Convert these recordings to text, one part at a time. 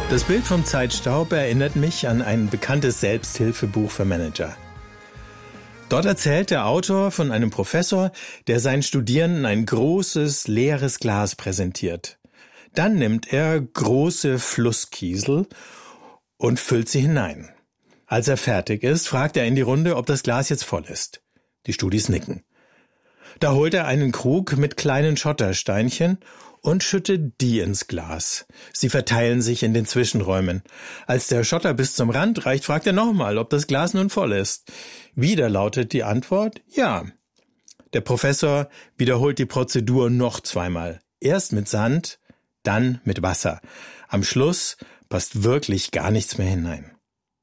Das Bild vom Zeitstaub erinnert mich an ein bekanntes Selbsthilfebuch für Manager. Dort erzählt der Autor von einem Professor, der seinen Studierenden ein großes, leeres Glas präsentiert. Dann nimmt er große Flusskiesel und füllt sie hinein. Als er fertig ist, fragt er in die Runde, ob das Glas jetzt voll ist. Die Studis nicken. Da holt er einen Krug mit kleinen Schottersteinchen und schüttet die ins Glas. Sie verteilen sich in den Zwischenräumen. Als der Schotter bis zum Rand reicht, fragt er nochmal, ob das Glas nun voll ist. Wieder lautet die Antwort ja. Der Professor wiederholt die Prozedur noch zweimal. Erst mit Sand, dann mit Wasser. Am Schluss passt wirklich gar nichts mehr hinein.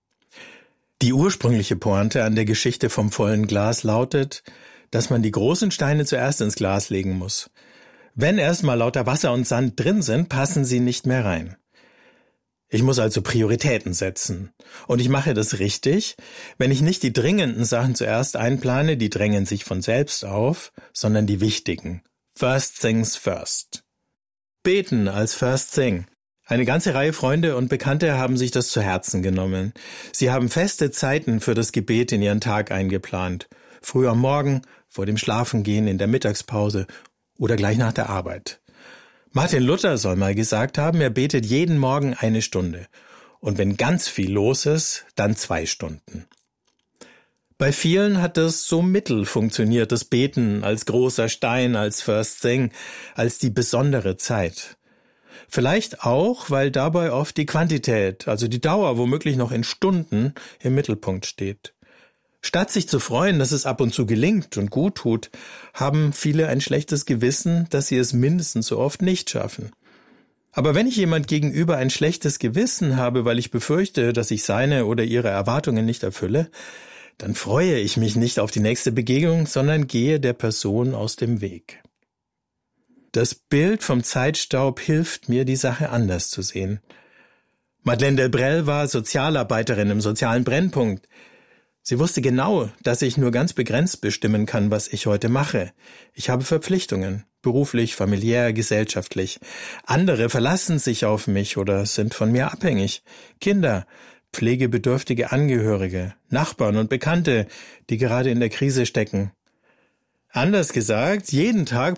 Die ursprüngliche Pointe an der Geschichte vom vollen Glas lautet, dass man die großen Steine zuerst ins Glas legen muss. Wenn erstmal lauter Wasser und Sand drin sind, passen sie nicht mehr rein. Ich muss also Prioritäten setzen. Und ich mache das richtig, wenn ich nicht die dringenden Sachen zuerst einplane, die drängen sich von selbst auf, sondern die wichtigen. First things first. Beten als first thing. Eine ganze Reihe Freunde und Bekannte haben sich das zu Herzen genommen. Sie haben feste Zeiten für das Gebet in ihren Tag eingeplant. Früh am Morgen, vor dem Schlafengehen, in der Mittagspause oder gleich nach der Arbeit. Martin Luther soll mal gesagt haben, er betet jeden Morgen 1 Stunde. Und wenn ganz viel los ist, dann 2 Stunden. Bei vielen hat das so mittel funktioniert, das Beten als großer Stein, als First Thing, als die besondere Zeit. Vielleicht auch, weil dabei oft die Quantität, also die Dauer womöglich noch in Stunden, im Mittelpunkt steht. Statt sich zu freuen, dass es ab und zu gelingt und gut tut, haben viele ein schlechtes Gewissen, dass sie es mindestens so oft nicht schaffen. Aber wenn ich jemand gegenüber ein schlechtes Gewissen habe, weil ich befürchte, dass ich seine oder ihre Erwartungen nicht erfülle, dann freue ich mich nicht auf die nächste Begegnung, sondern gehe der Person aus dem Weg. Das Bild vom Zeitstaub hilft mir, die Sache anders zu sehen. Madeleine Delbrel war Sozialarbeiterin im sozialen Brennpunkt. Sie wusste genau, dass ich nur ganz begrenzt bestimmen kann, was ich heute mache. Ich habe Verpflichtungen, beruflich, familiär, gesellschaftlich. Andere verlassen sich auf mich oder sind von mir abhängig. Kinder, pflegebedürftige Angehörige, Nachbarn und Bekannte, die gerade in der Krise stecken. Anders gesagt, jeden Tag